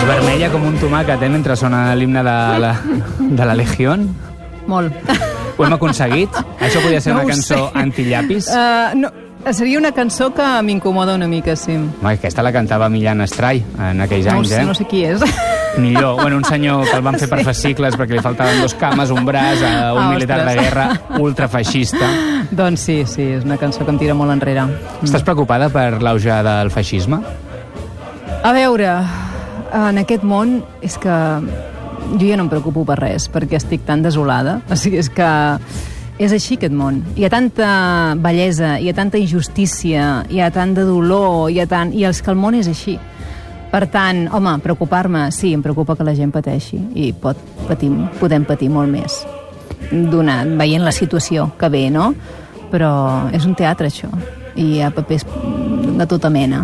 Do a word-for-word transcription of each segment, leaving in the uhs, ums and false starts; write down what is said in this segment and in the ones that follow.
Vermella com un tomàquet, eh, mentre sona l'himne de la, de la Legión. Molt. Ho hem aconseguit? Això podria ser No una ho cançó sé. antillapis? Uh, no, seria una cançó que m'incomoda una mica, sí. Home, aquesta la cantava Millán Astray en aquells No, anys, sé, eh? no sé qui és. Millor. Bueno, un senyor que el van fer Sí. per fascicles perquè li faltaven dos cames, un braç, a un Ah, militar de ostres. guerra ultrafeixista. Doncs sí, sí, és una cançó que em tira molt enrere. Estàs preocupada per l'auge del feixisme? A veure, en aquest món és que jo ja no em preocupo per res, perquè estic tan desolada. O sigui, és que és així aquest món. Hi ha tanta bellesa, hi ha tanta injustícia, hi ha tant de dolor, hi ha tant... i és que el món és així. Per tant, home, preocupar-me, sí, em preocupa que la gent pateixi i pot patir, podem patir molt més donat, veient la situació que ve, no? Però és un teatre, això, i hi ha papers de tota mena.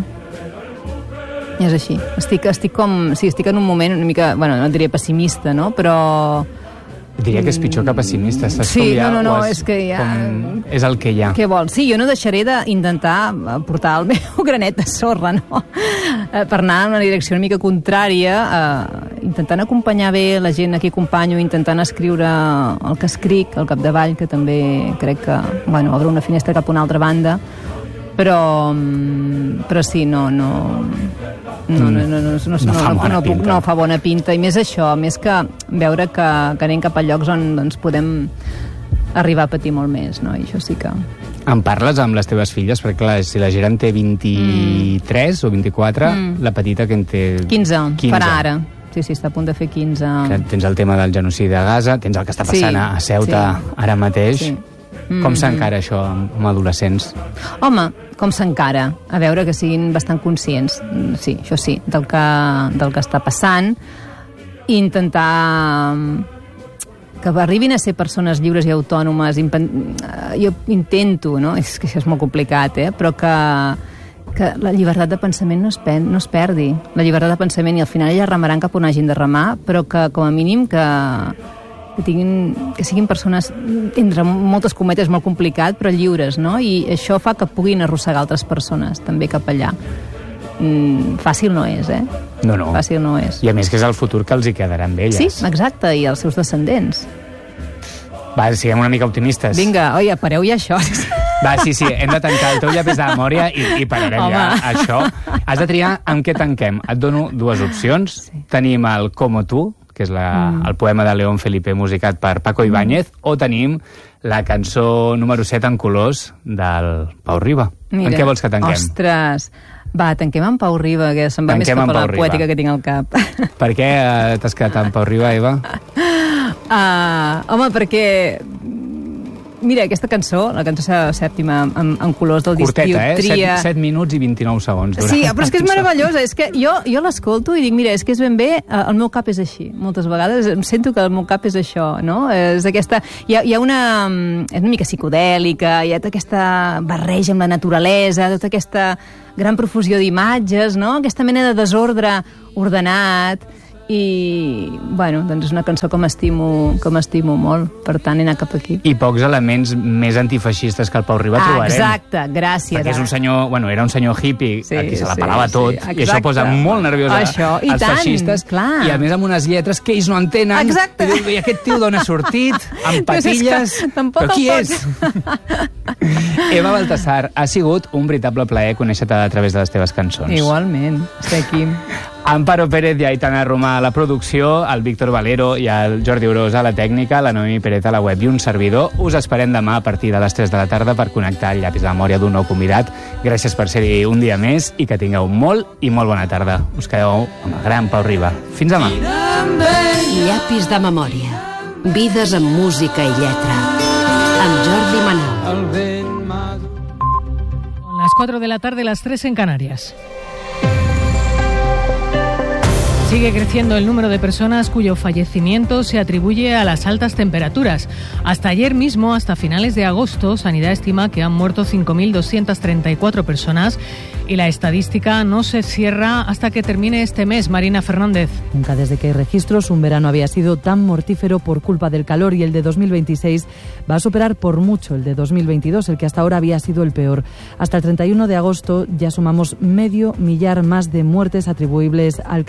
I és així. Estic, estic com... Sí, estic en un moment una mica... Bueno, no diria pessimista, no? Però... Diria que és pitjor que pessimista. Estàs Sí, com ja, no, no, no, o és que ja- com és el que hi ha. Què vols? Sí, jo no deixaré d'intentar portar el meu granet de sorra, no? Eh, Per anar en una direcció una mica contrària, eh, intentant acompanyar bé la gent a qui acompanyo, intentant escriure el que escric al capdavall, que també crec que, bueno, obre una finestra cap a una altra banda, però, mm, però sí, no, no, no, no, no, no, no, No fa no, bona no, puc, pinta. no fa bona pinta, i més això, més que veure que, que anem cap a llocs on doncs, podem arribar a patir molt més, no? I això sí que... En parles amb les teves filles? Perquè, clar, si la Gira en té vint-i-tres mm. o vint-i-quatre, mm. la petita que en té... quinze, quinze. farà ara. Sí, sí, està a punt de fer quinze. Que tens el tema del genocidi a Gaza, tens el que està passant Sí, a Ceuta sí. ara mateix. Sí. Com Mm. s'encara això amb, amb adolescents? Home, com s'encara? A veure que siguin bastant conscients, sí, això sí, del que, del que està passant, i intentar que arribin a ser persones lliures i autònomes. Jo intento, no? És que això és molt complicat, eh? Però que, que la llibertat de pensament no es, pen, no es perdi. La llibertat de pensament, i al final elles remaran cap on hagin de remar, però que com a mínim que, que, tinguin, que siguin persones, entre moltes cometes, molt complicat, però lliures, no? I això fa que puguin arrossegar altres persones també cap allà. Mm, fàcil no és, eh? No, no. Fàcil no és. I a més que és el futur que els hi quedarà amb elles. Sí, exacte, i els seus descendents. Va, siguem una mica optimistes. Vinga, oi, pareu ja això. Va, sí, sí, hem de tancar el teu llapis de memòria i, i pararem Home. ja això. Has de triar amb què tanquem. Et dono dues opcions. Sí. Tenim el Como tu, que és la, mm. el poema de León Felipe musicat per Paco Ibáñez, mm. o tenim la cançó número set en colors del Pau Riba. Mira, en què vols que tanquem? Ostres, va, tanquem amb Pau Riba, que se'n va Tanquem més cap amb a la Pau Riba. poètica que tinc al cap. Per què eh, t'has quedat amb Pau Riba, Eva? Uh, home, perquè... Mira, aquesta cançó, la cançó sèptima en, en colors del distiu, Curteta, eh? tria... set minuts i vint-i-nou segons. dura Sí, la però és que és cançó. meravellosa. És que jo, jo l'escolto i dic, mira, és que és ben bé, eh, el meu cap és així. Moltes vegades em sento que el meu cap és això, no? És aquesta... Hi ha, hi ha una... És una mica psicodèlica, hi ha tota aquesta barreja amb la naturalesa, tota aquesta gran profusió d'imatges, no? Aquesta mena de desordre ordenat. I, bueno, doncs és una cançó que m'estimo que m'estimo molt, per tant he anat cap aquí. I pocs elements més antifeixistes que el Pau Riba Ah, trobarem. exacte, gràcies. Perquè és un senyor, bueno, era un senyor hippie Sí, a qui se la sí, pelava sí, tot, exacte. i això posa molt nerviós a, Això, i als tant, feixistes, clar. i a més amb unes lletres que ells no entenen. Exacte. I, diu, I aquest tio d'on ha sortit? Amb Pues és que patilles? tampoc Però qui el és? Eva Baltasar, ha sigut un veritable plaer conèixer-te a través de les teves cançons. Igualment, estic aquí. Amparo Pérez i Aitana Romà a la producció, el Víctor Valero i el Jordi Urós a la tècnica, la Noemi Pérez a la web i un servidor. Us esperem demà a partir de les tres de la tarda per connectar el llapis de memòria d'un nou convidat. Gràcies per ser-hi un dia més i que tingueu molt i molt bona tarda. Us quedeu amb el gran Pau Riba. Fins demà. Llapis de memòria. Vides amb música i lletra. Amb Jordi Manal. Las cuatro de la tarde, las tres en Canarias. Sigue creciendo el número de personas cuyo fallecimiento se atribuye a las altas temperaturas. Hasta ayer mismo, hasta finales de agosto, Sanidad estima que han muerto cinco mil doscientas treinta y cuatro personas y la estadística no se cierra hasta que termine este mes. Marina Fernández. Nunca desde que hay registros un verano había sido tan mortífero por culpa del calor, y el de dos mil veintiséis va a superar por mucho el de dos mil veintidós, el que hasta ahora había sido el peor. Hasta el treinta y uno de agosto ya sumamos medio millar más de muertes atribuibles al calor que en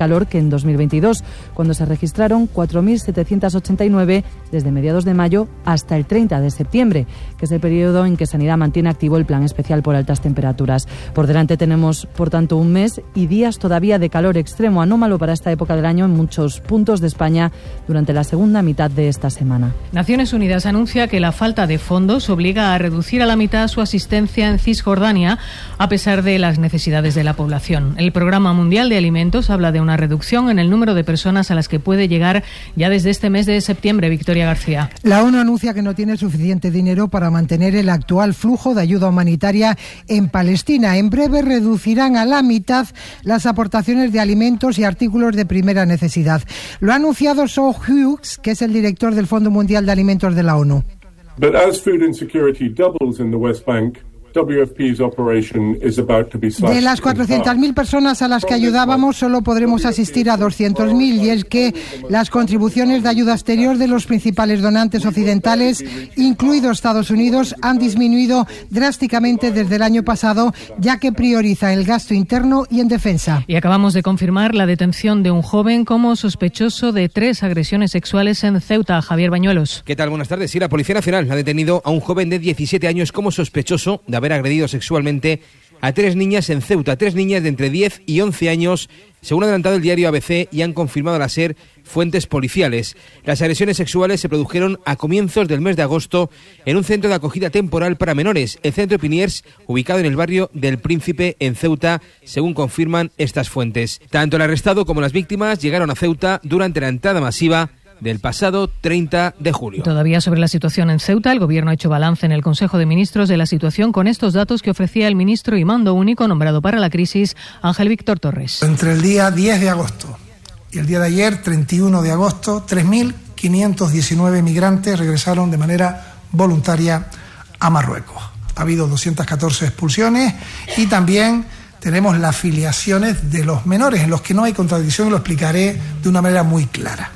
en dos mil veintidós, cuando se registraron cuatro mil setecientos ochenta y nueve desde mediados de mayo hasta el treinta de septiembre, que es el periodo en que Sanidad mantiene activo el plan especial por altas temperaturas. Por delante tenemos, por tanto, un mes y días todavía de calor extremo, anómalo para esta época del año en muchos puntos de España durante la segunda mitad de esta semana. Naciones Unidas anuncia que la falta de fondos obliga a reducir a la mitad su asistencia en Cisjordania, a pesar de las necesidades de la población. El Programa Mundial de Alimentos habla de una reducción en el número de personas a las que puede llegar ya desde este mes de septiembre. Victoria García. La ONU anuncia que no tiene suficiente dinero para mantener el actual flujo de ayuda humanitaria en Palestina. En breve reducirán a la mitad las aportaciones de alimentos y artículos de primera necesidad. Lo ha anunciado Shaw Hughes, que es el director del Fondo Mundial de Alimentos de la ONU. But as food insecurity doubles in the West Bank, W F P's operation is about to be slashed. De las cuatrocientas mil personas a las que ayudábamos, solo podremos asistir a doscientas mil, y es que las contribuciones de ayuda exterior de los principales donantes occidentales, incluido Estados Unidos, han disminuido drásticamente desde el año pasado, ya que prioriza el gasto interno y en defensa. Y acabamos de confirmar la detención de un joven como sospechoso de tres agresiones sexuales en Ceuta. Javier Bañuelos. ¿Qué tal? Buenas tardes. Sí, la Policía Nacional ha detenido a un joven de diecisiete años como sospechoso de haber agredido sexualmente a tres niñas en Ceuta, tres niñas de entre diez y once años, según ha adelantado el diario A B C y han confirmado la SER fuentes policiales. Las agresiones sexuales se produjeron a comienzos del mes de agosto en un centro de acogida temporal para menores, el Centro Piniers, ubicado en el barrio del Príncipe en Ceuta, según confirman estas fuentes. Tanto el arrestado como las víctimas llegaron a Ceuta durante la entrada masiva del pasado treinta de julio. Todavía sobre la situación en Ceuta, el Gobierno ha hecho balance en el Consejo de Ministros de la situación con estos datos que ofrecía el ministro y mando único nombrado para la crisis, Ángel Víctor Torres. Entre el día diez de agosto y el día de ayer, treinta y uno de agosto, tres mil quinientos diecinueve migrantes regresaron de manera voluntaria a Marruecos. Ha habido doscientas catorce expulsiones y también tenemos las filiaciones de los menores, en los que no hay contradicción, y lo explicaré de una manera muy clara.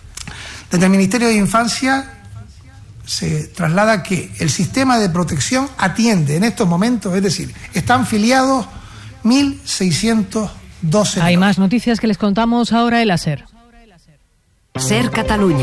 Desde el Ministerio de Infancia se traslada que el sistema de protección atiende en estos momentos, es decir, están filiados mil seiscientos doce. Hay más noticias que les contamos ahora en la SER. SER Catalunya.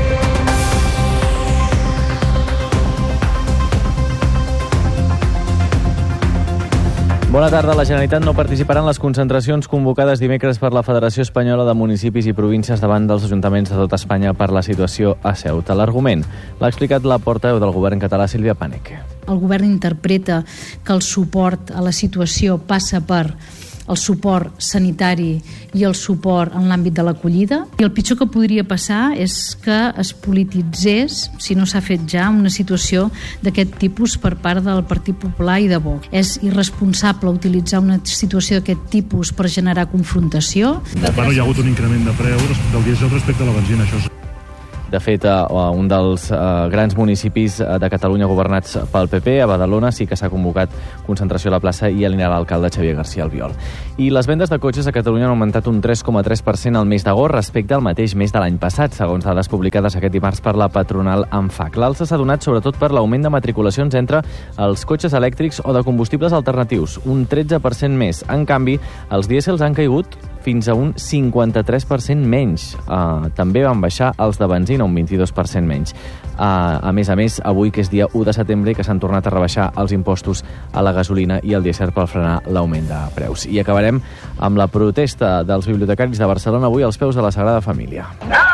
Bona tarda. La Generalitat no participarà en les concentracions convocades dimecres per la Federació Espanyola de Municipis i Províncies davant dels ajuntaments de tot Espanya per la situació a Ceuta. L'argument l'ha explicat la portaveu del govern català, Sílvia Paneque. El govern interpreta que el suport a la situació passa per el suport sanitari i el suport en l'àmbit de l'acollida. I el pitjor que podria passar és que es polititzés, si no s'ha fet ja, una situació d'aquest tipus per part del Partit Popular i de Vox. És irresponsable utilitzar una situació d'aquest tipus per generar confrontació. Bueno, hi ha hagut un increment de preu del dièsel respecte a la benzina, això és... De fet, un dels grans municipis de Catalunya governats pel P P, a Badalona, sí que s'ha convocat concentració a la plaça i alinear l'alcalde Xavier García Albiol. I les vendes de cotxes a Catalunya han augmentat un tres coma tres per cent al mes d'agost respecte al mateix mes de l'any passat, segons dades publicades aquest dimarts per la patronal ANFAC. L'alça s'ha donat sobretot per l'augment de matriculacions entre els cotxes elèctrics o de combustibles alternatius, un tretze per cent més. En canvi, els dièsels han caigut fins a un cinquanta-tres per cent menys. Uh, també van baixar els de benzina, un vint-i-dos per cent menys. Uh, a més a més, avui, que és dia u de setembre, que s'han tornat a rebaixar els impostos a la gasolina i al dièsel per frenar l'augment de preus. I acabarem amb la protesta dels bibliotecaris de Barcelona avui als peus de la Sagrada Família.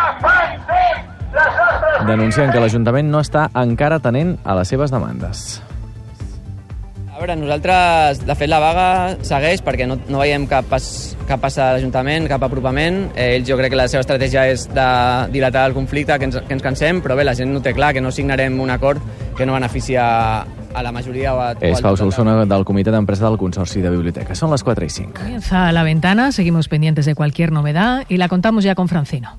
Denuncien que l'Ajuntament no està encara atenent a les seves demandes. A veure, nosaltres, de fet, la vaga segueix perquè no, no veiem cap pas, cap pas a l'Ajuntament, cap apropament. Eh, ells, jo crec que la seva estratègia és de dilatar el conflicte, que ens, que ens cansem, però bé, la gent no té clar que no signarem un acord que no beneficia a la majoria. O a, és Pau Solsona del Comitè d'Empresa del Consorci de Biblioteques. Són les quatre i cinc. Comienza La Ventana, seguimos pendientes de cualquier novedad y la contamos ya con Francino.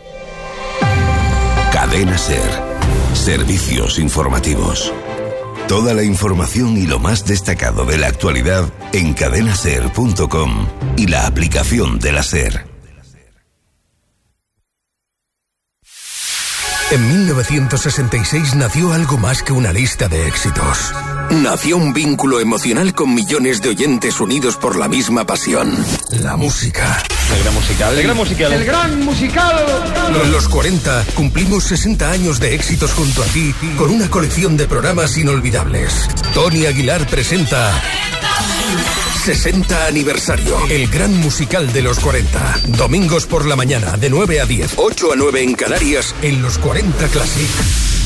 Cadena SER. Servicios informativos. Toda la información y lo más destacado de la actualidad en cadena ser punto com y la aplicación de la SER. En mil novecientos sesenta y seis nació algo más que una lista de éxitos. Nació un vínculo emocional con millones de oyentes unidos por la misma pasión. La música. El gran musical. El gran musical. El gran musical. En los cuarenta cumplimos sesenta años de éxitos junto a ti con una colección de programas inolvidables. Tony Aguilar presenta sesenta aniversario. El gran musical de los cuarenta. Domingos por la mañana de nueve a diez, ocho a nueve en Canarias en los cuarenta Classic.